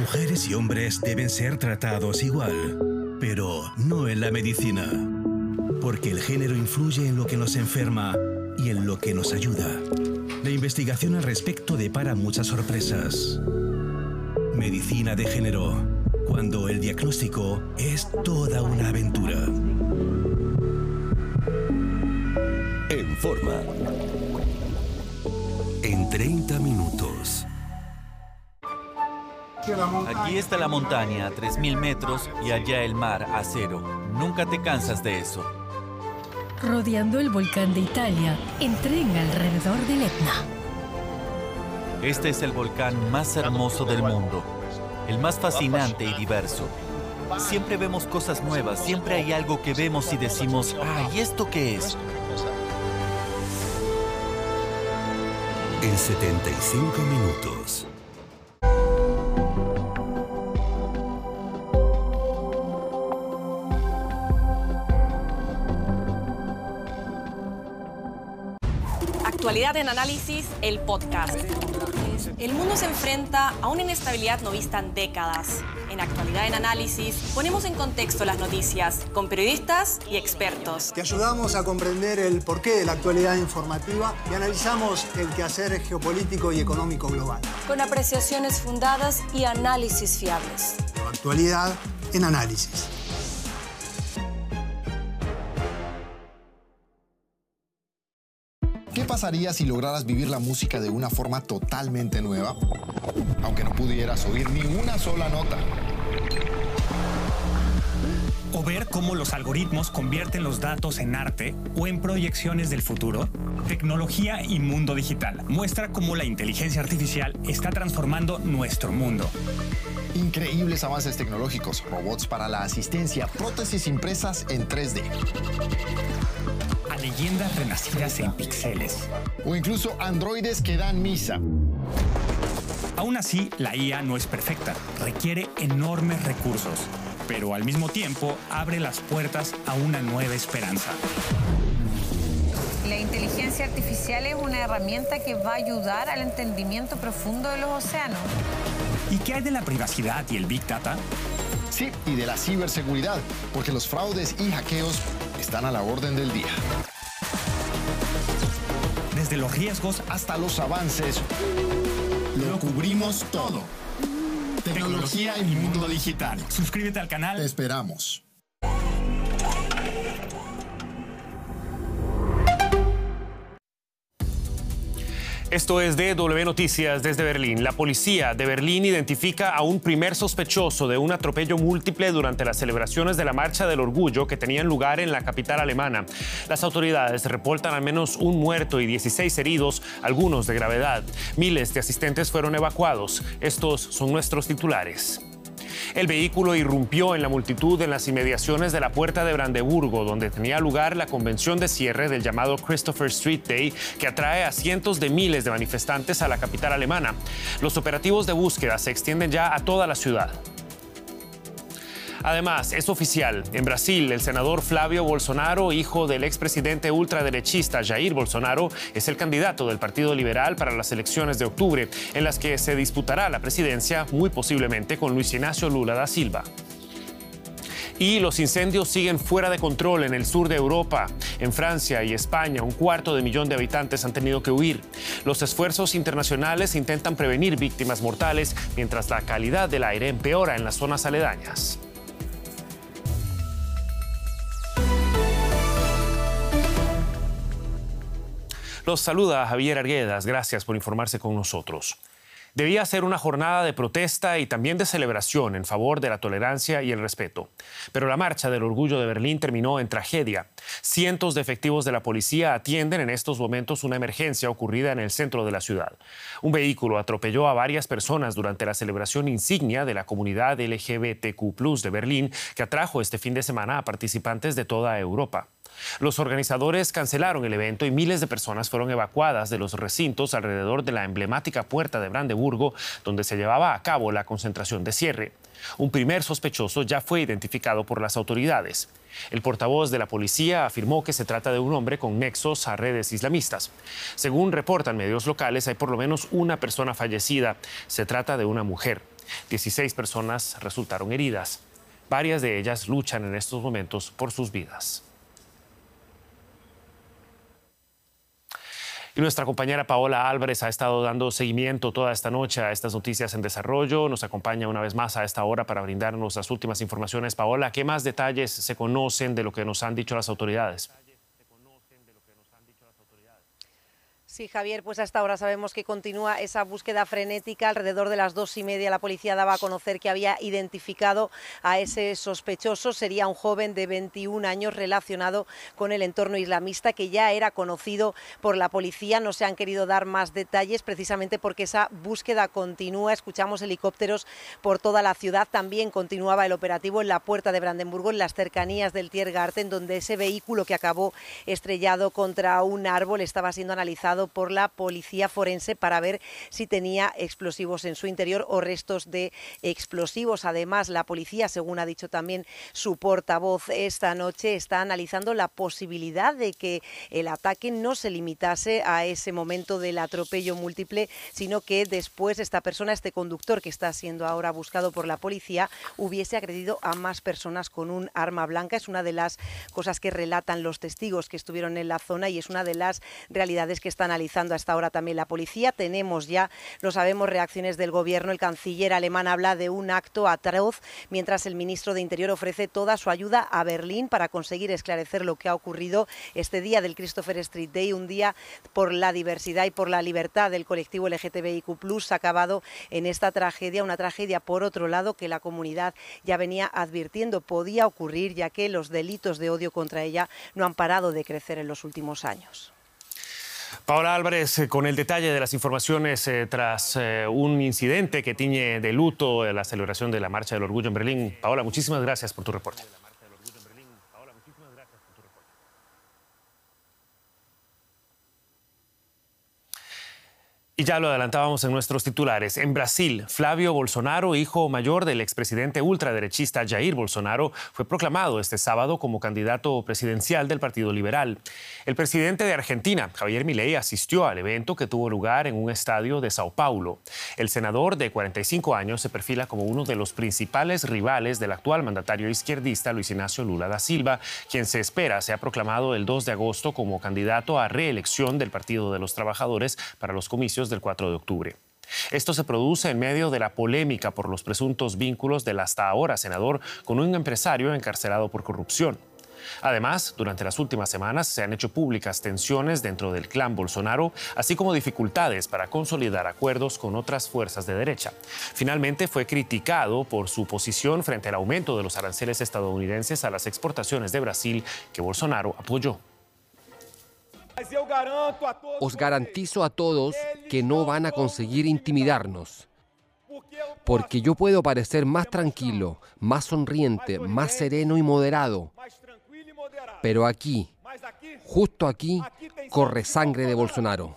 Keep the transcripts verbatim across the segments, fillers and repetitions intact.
Mujeres y hombres deben ser tratados igual, pero no en la medicina. Porque el género influye en lo que nos enferma y en lo que nos ayuda. La investigación al respecto depara muchas sorpresas. Medicina de género, cuando el diagnóstico es toda una aventura. En Forma. En treinta minutos. Aquí está la montaña a tres mil metros y allá el mar a cero. Nunca te cansas de eso. Rodeando el volcán de Italia, en tren alrededor del Etna. Este es el volcán más hermoso del mundo, el más fascinante y diverso. Siempre vemos cosas nuevas, siempre hay algo que vemos y decimos, ah, ¿y esto qué es? En setenta y cinco minutos. Actualidad en Análisis, el podcast. El mundo se enfrenta a una inestabilidad no vista en décadas. En Actualidad en Análisis ponemos en contexto las noticias con periodistas y expertos. Te ayudamos a comprender el porqué de la actualidad informativa y analizamos el quehacer geopolítico y económico global. Con apreciaciones fundadas y análisis fiables. Actualidad en Análisis. ¿Qué pasaría si lograras vivir la música de una forma totalmente nueva? Aunque no pudieras oír ni una sola nota. O ver cómo los algoritmos convierten los datos en arte o en proyecciones del futuro. Tecnología y mundo digital muestra cómo la inteligencia artificial está transformando nuestro mundo. Increíbles avances tecnológicos, robots para la asistencia, prótesis impresas en tres D. A leyendas renacidas en píxeles. O incluso androides que dan misa. Aún así, la I A no es perfecta, requiere enormes recursos, pero al mismo tiempo abre las puertas a una nueva esperanza. La inteligencia artificial es una herramienta que va a ayudar al entendimiento profundo de los océanos. ¿Y qué hay de la privacidad y el Big Data? Sí, y de la ciberseguridad, porque los fraudes y hackeos están a la orden del día. Desde los riesgos hasta los avances, lo cubrimos todo. Tecnología y mundo digital. Suscríbete al canal. Te esperamos. Esto es D W Noticias desde Berlín. La policía de Berlín identifica a un primer sospechoso de un atropello múltiple durante las celebraciones de la Marcha del Orgullo que tenían lugar en la capital alemana. Las autoridades reportan al menos un muerto y dieciséis heridos, algunos de gravedad. Miles de asistentes fueron evacuados. Estos son nuestros titulares. El vehículo irrumpió en la multitud en las inmediaciones de la Puerta de Brandeburgo, donde tenía lugar la convención de cierre del llamado Christopher Street Day, que atrae a cientos de miles de manifestantes a la capital alemana. Los operativos de búsqueda se extienden ya a toda la ciudad. Además, es oficial. En Brasil, el senador Flávio Bolsonaro, hijo del expresidente ultraderechista Jair Bolsonaro, es el candidato del Partido Liberal para las elecciones de octubre, en las que se disputará la presidencia, muy posiblemente con Luis Ignacio Lula da Silva. Y los incendios siguen fuera de control en el sur de Europa. En Francia y España, un cuarto de millón de habitantes han tenido que huir. Los esfuerzos internacionales intentan prevenir víctimas mortales, mientras la calidad del aire empeora en las zonas aledañas. Los saluda Javier Arguedas. Gracias por informarse con nosotros. Debía ser una jornada de protesta y también de celebración en favor de la tolerancia y el respeto. Pero la Marcha del Orgullo de Berlín terminó en tragedia. Cientos de efectivos de la policía atienden en estos momentos una emergencia ocurrida en el centro de la ciudad. Un vehículo atropelló a varias personas durante la celebración insignia de la comunidad L G B T Q plus de Berlín, que atrajo este fin de semana a participantes de toda Europa. Los organizadores cancelaron el evento y miles de personas fueron evacuadas de los recintos alrededor de la emblemática Puerta de Brandeburgo, donde se llevaba a cabo la concentración de cierre. Un primer sospechoso ya fue identificado por las autoridades. El portavoz de la policía afirmó que se trata de un hombre con nexos a redes islamistas. Según reportan medios locales, hay por lo menos una persona fallecida. Se trata de una mujer. dieciséis personas resultaron heridas. Varias de ellas luchan en estos momentos por sus vidas. Y nuestra compañera Paola Álvarez ha estado dando seguimiento toda esta noche a estas noticias en desarrollo. Nos acompaña una vez más a esta hora para brindarnos las últimas informaciones. Paola, ¿qué más detalles se conocen de lo que nos han dicho las autoridades? Sí, Javier, pues hasta ahora sabemos que continúa esa búsqueda frenética. Alrededor de las dos y media la policía daba a conocer que había identificado a ese sospechoso. Sería un joven de veintiún años relacionado con el entorno islamista que ya era conocido por la policía. No se han querido dar más detalles precisamente porque esa búsqueda continúa. Escuchamos helicópteros por toda la ciudad. También continuaba el operativo en la puerta de Brandenburgo, en las cercanías del Tiergarten, donde ese vehículo que acabó estrellado contra un árbol estaba siendo analizado por la policía forense para ver si tenía explosivos en su interior o restos de explosivos. Además, la policía, según ha dicho también su portavoz esta noche, está analizando la posibilidad de que el ataque no se limitase a ese momento del atropello múltiple, sino que después esta persona, este conductor que está siendo ahora buscado por la policía, hubiese agredido a más personas con un arma blanca. Es una de las cosas que relatan los testigos que estuvieron en la zona y es una de las realidades que están analizando hasta ahora también la policía. Tenemos ya, lo sabemos, reacciones del gobierno. El canciller alemán habla de un acto atroz, mientras el ministro de Interior ofrece toda su ayuda a Berlín para conseguir esclarecer lo que ha ocurrido este día del Christopher Street Day, un día por la diversidad y por la libertad del colectivo L G T B I Q plus, ha acabado en esta tragedia, una tragedia por otro lado que la comunidad ya venía advirtiendo podía ocurrir, ya que los delitos de odio contra ella no han parado de crecer en los últimos años. Paola Álvarez, con el detalle de las informaciones eh, tras eh, un incidente que tiñe de luto la celebración de la Marcha del Orgullo en Berlín. Paola, muchísimas gracias por tu reporte. Y ya lo adelantábamos en nuestros titulares. En Brasil, Flavio Bolsonaro, hijo mayor del expresidente ultraderechista Jair Bolsonaro, fue proclamado este sábado como candidato presidencial del Partido Liberal. El presidente de Argentina, Javier Milei, asistió al evento que tuvo lugar en un estadio de Sao Paulo. El senador de cuarenta y cinco años se perfila como uno de los principales rivales del actual mandatario izquierdista Luis Ignacio Lula da Silva, quien se espera sea proclamado el dos de agosto como candidato a reelección del Partido de los Trabajadores para los comicios del cuatro de octubre. Esto se produce en medio de la polémica por los presuntos vínculos del hasta ahora senador con un empresario encarcelado por corrupción. Además, durante las últimas semanas se han hecho públicas tensiones dentro del clan Bolsonaro, así como dificultades para consolidar acuerdos con otras fuerzas de derecha. Finalmente fue criticado por su posición frente al aumento de los aranceles estadounidenses a las exportaciones de Brasil que Bolsonaro apoyó. Os garantizo a todos que no van a conseguir intimidarnos, porque yo puedo parecer más tranquilo, más sonriente, más sereno y moderado, pero aquí, justo aquí, corre sangre de Bolsonaro.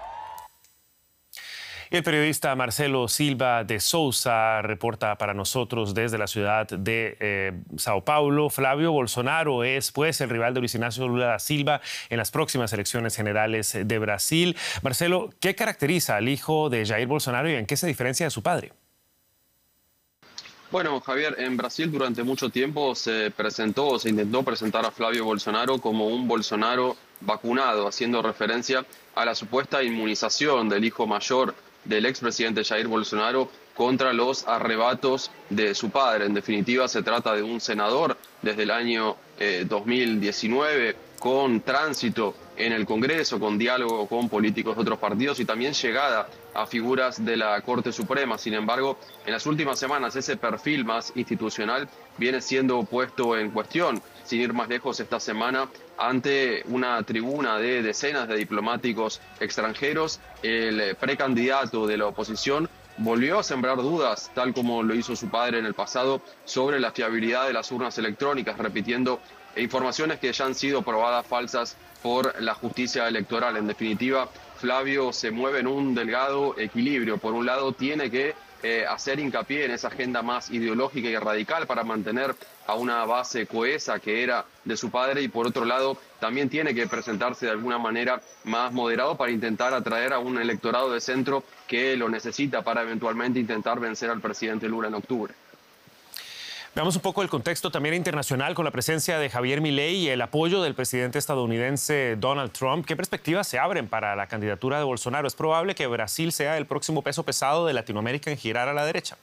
El periodista Marcelo Silva de Sousa reporta para nosotros desde la ciudad de eh, Sao Paulo. Flavio Bolsonaro es pues el rival de Luis Ignacio Lula da Silva en las próximas elecciones generales de Brasil. Marcelo, ¿qué caracteriza al hijo de Jair Bolsonaro y en qué se diferencia de su padre? Bueno, Javier, en Brasil durante mucho tiempo se presentó, se intentó presentar a Flavio Bolsonaro como un Bolsonaro vacunado, haciendo referencia a la supuesta inmunización del hijo mayor del expresidente Jair Bolsonaro contra los arrebatos de su padre. En definitiva, se trata de un senador desde el año eh, dos mil diecinueve con tránsito en el Congreso, con diálogo con políticos de otros partidos y también llegada a figuras de la Corte Suprema. Sin embargo, en las últimas semanas ese perfil más institucional viene siendo puesto en cuestión. Sin ir más lejos, esta semana, ante una tribuna de decenas de diplomáticos extranjeros, el precandidato de la oposición volvió a sembrar dudas, tal como lo hizo su padre en el pasado, sobre la fiabilidad de las urnas electrónicas, repitiendo informaciones que ya han sido probadas falsas por la justicia electoral. En definitiva, Flavio se mueve en un delgado equilibrio. Por un lado, tiene que eh, hacer hincapié en esa agenda más ideológica y radical para mantener a una base cohesa que era de su padre, y por otro lado también tiene que presentarse de alguna manera más moderado para intentar atraer a un electorado de centro que lo necesita para eventualmente intentar vencer al presidente Lula en octubre. Veamos un poco el contexto también internacional con la presencia de Javier Milei y el apoyo del presidente estadounidense Donald Trump. ¿Qué perspectivas se abren para la candidatura de Bolsonaro? ¿Es probable que Brasil sea el próximo peso pesado de Latinoamérica en girar a la derecha?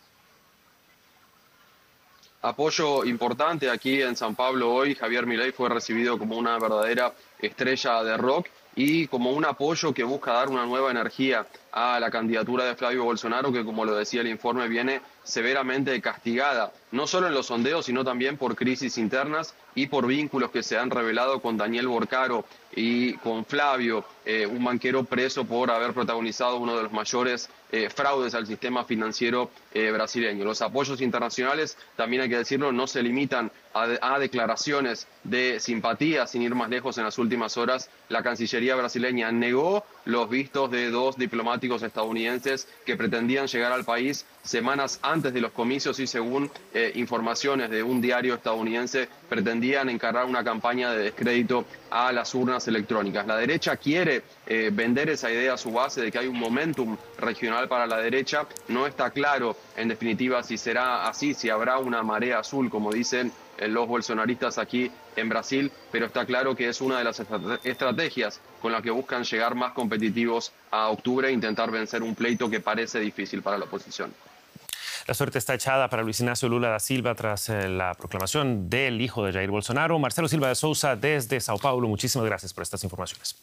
Apoyo importante aquí en San Pablo hoy. Javier Milei fue recibido como una verdadera estrella de rock y como un apoyo que busca dar una nueva energía a la candidatura de Flavio Bolsonaro, que, como lo decía el informe, viene severamente castigada, no solo en los sondeos, sino también por crisis internas y por vínculos que se han revelado con Daniel Borcaro y con Flavio, eh, un banquero preso por haber protagonizado uno de los mayores eh, fraudes al sistema financiero eh, brasileño. Los apoyos internacionales, también hay que decirlo, no se limitan a, de, a declaraciones de simpatía. Sin ir más lejos, en las últimas horas la Cancillería brasileña negó los vistos de dos diplomáticos estadounidenses que pretendían llegar al país semanas antes de los comicios y, según eh, informaciones de un diario estadounidense, pretendían encargar una campaña de descrédito a las urnas electrónicas. La derecha quiere eh, vender esa idea a su base de que hay un momentum regional para la derecha. No está claro, en definitiva, si será así, si habrá una marea azul, como dicen los bolsonaristas aquí en Brasil, pero está claro que es una de las estrategias con las que buscan llegar más competitivos a octubre e intentar vencer un pleito que parece difícil para la oposición. La suerte está echada para Luis Ignacio Lula da Silva tras eh, la proclamación del hijo de Jair Bolsonaro. Marcelo Silva de Sousa, desde Sao Paulo, muchísimas gracias por estas informaciones.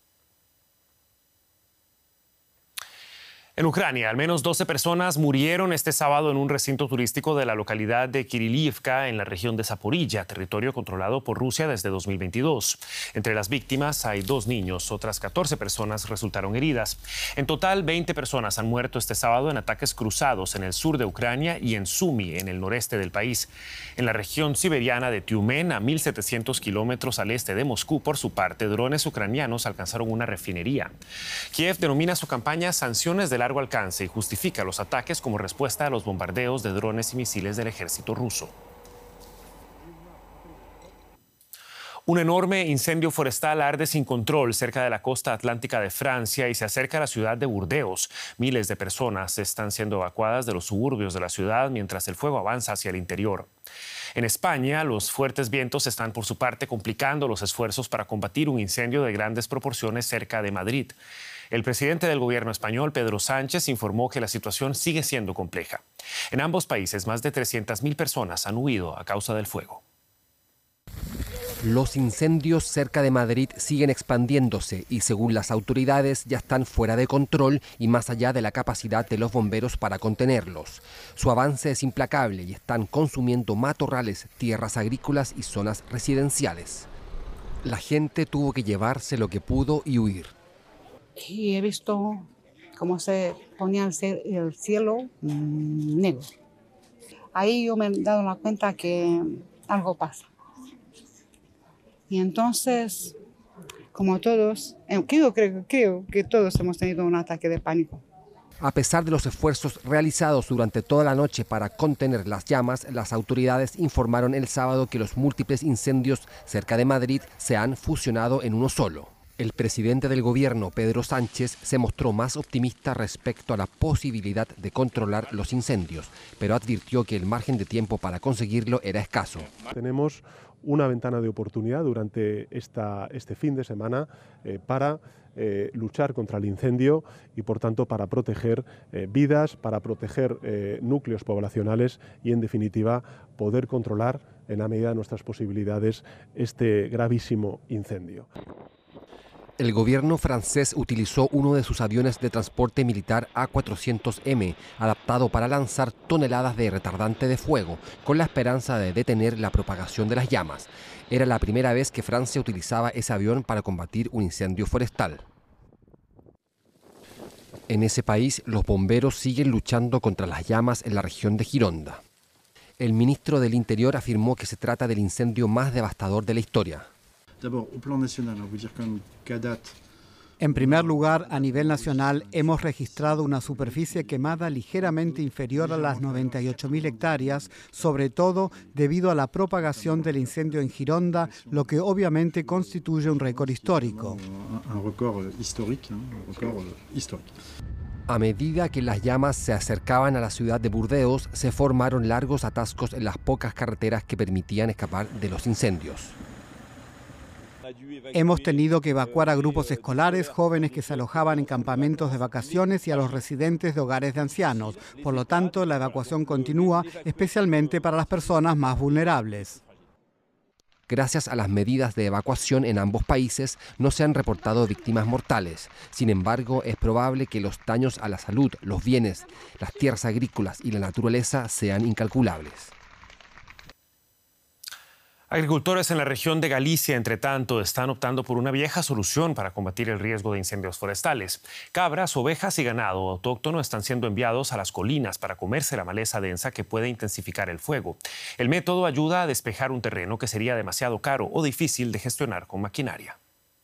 En Ucrania, al menos doce personas murieron este sábado en un recinto turístico de la localidad de Kirilivka, en la región de Zaporilla, territorio controlado por Rusia desde dos mil veintidós. Entre las víctimas hay dos niños, otras catorce personas resultaron heridas. En total, veinte personas han muerto este sábado en ataques cruzados en el sur de Ucrania y en Sumy, en el noreste del país. En la región siberiana de Tiumen, a mil setecientos kilómetros al este de Moscú, por su parte, drones ucranianos alcanzaron una refinería. Kiev denomina su campaña Sanciones de largo alcance y justifica los ataques como respuesta a los bombardeos de drones y misiles del ejército ruso. Un enorme incendio forestal arde sin control cerca de la costa atlántica de Francia y se acerca a la ciudad de Burdeos. Miles de personas están siendo evacuadas de los suburbios de la ciudad mientras el fuego avanza hacia el interior. En España, los fuertes vientos están por su parte complicando los esfuerzos para combatir un incendio de grandes proporciones cerca de Madrid. El presidente del gobierno español, Pedro Sánchez, informó que la situación sigue siendo compleja. En ambos países, más de trescientas mil personas han huido a causa del fuego. Los incendios cerca de Madrid siguen expandiéndose y, según las autoridades, ya están fuera de control y más allá de la capacidad de los bomberos para contenerlos. Su avance es implacable y están consumiendo matorrales, tierras agrícolas y zonas residenciales. La gente tuvo que llevarse lo que pudo y huir. Y he visto cómo se ponía el cielo mmm, negro. Ahí yo me he dado cuenta que algo pasa. Y entonces, como todos, yo creo, creo que todos hemos tenido un ataque de pánico. A pesar de los esfuerzos realizados durante toda la noche para contener las llamas, las autoridades informaron el sábado que los múltiples incendios cerca de Madrid se han fusionado en uno solo. El presidente del gobierno, Pedro Sánchez, se mostró más optimista respecto a la posibilidad de controlar los incendios, pero advirtió que el margen de tiempo para conseguirlo era escaso. Tenemos una ventana de oportunidad durante esta, este fin de semana eh, para eh, luchar contra el incendio y, por tanto, para proteger eh, vidas, para proteger eh, núcleos poblacionales y, en definitiva, poder controlar, en la medida de nuestras posibilidades, este gravísimo incendio. El gobierno francés utilizó uno de sus aviones de transporte militar A cuatrocientos M, adaptado para lanzar toneladas de retardante de fuego, con la esperanza de detener la propagación de las llamas. Era la primera vez que Francia utilizaba ese avión para combatir un incendio forestal. En ese país, los bomberos siguen luchando contra las llamas en la región de Gironda. El ministro del Interior afirmó que se trata del incendio más devastador de la historia. D'abord, au plan national, on veut dire quand même qu'à date, En primer lugar, a nivel nacional, hemos registrado una superficie quemada ligeramente inferior a las noventa y ocho mil hectáreas, sobre todo debido a la propagación del incendio en Gironda, lo que obviamente constituye un récord histórico. A medida que las llamas se acercaban a la ciudad de Burdeos, se formaron largos atascos en las pocas carreteras que permitían escapar de los incendios. Hemos tenido que evacuar a grupos escolares, jóvenes que se alojaban en campamentos de vacaciones y a los residentes de hogares de ancianos. Por lo tanto, la evacuación continúa, especialmente para las personas más vulnerables. Gracias a las medidas de evacuación en ambos países, no se han reportado víctimas mortales. Sin embargo, es probable que los daños a la salud, los bienes, las tierras agrícolas y la naturaleza sean incalculables. Agricultores en la región de Galicia, entre tanto, están optando por una vieja solución para combatir el riesgo de incendios forestales. Cabras, ovejas y ganado autóctono están siendo enviados a las colinas para comerse la maleza densa que puede intensificar el fuego. El método ayuda a despejar un terreno que sería demasiado caro o difícil de gestionar con maquinaria.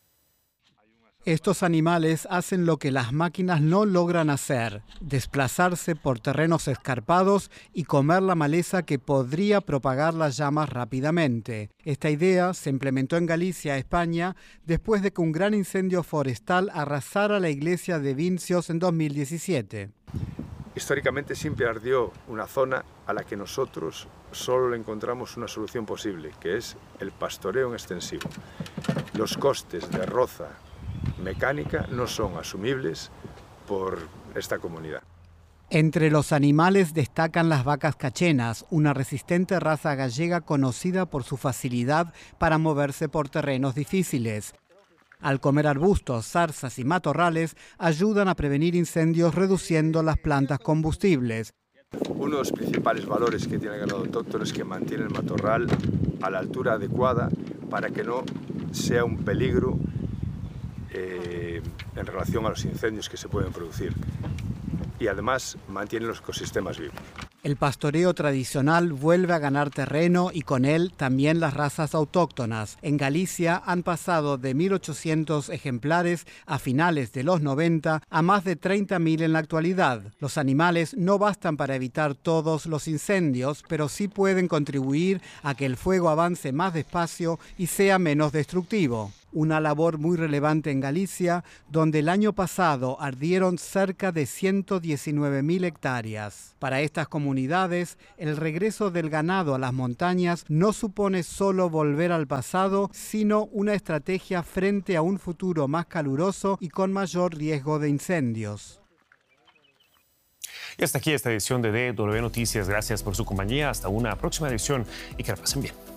Estos animales hacen lo que las máquinas no logran hacer, desplazarse por terrenos escarpados y comer la maleza que podría propagar las llamas rápidamente. Esta idea se implementó en Galicia, España, después de que un gran incendio forestal arrasara la iglesia de Vincios en dos mil diecisiete. Históricamente siempre ardió una zona a la que nosotros solo le encontramos una solución posible, que es el pastoreo en extensivo. Los costes de roza mecánica no son asumibles por esta comunidad. Entre los animales destacan las vacas cachenas, una resistente raza gallega conocida por su facilidad para moverse por terrenos difíciles. Al comer arbustos, zarzas y matorrales, ayudan a prevenir incendios reduciendo las plantas combustibles. Uno de los principales valores que tiene el ganado autóctono es que mantiene el matorral a la altura adecuada para que no sea un peligro Eh, en relación a los incendios que se pueden producir, y además mantiene los ecosistemas vivos. El pastoreo tradicional vuelve a ganar terreno y con él también las razas autóctonas. En Galicia han pasado de mil ochocientos ejemplares a finales de los noventa a más de treinta mil en la actualidad. Los animales no bastan para evitar todos los incendios, pero sí pueden contribuir a que el fuego avance más despacio y sea menos destructivo. Una labor muy relevante en Galicia, donde el año pasado ardieron cerca de ciento diecinueve mil hectáreas. Para estas comunidades, el regreso del ganado a las montañas no supone solo volver al pasado, sino una estrategia frente a un futuro más caluroso y con mayor riesgo de incendios. Y hasta aquí esta edición de D W Noticias. Gracias por su compañía. Hasta una próxima edición y que la pasen bien.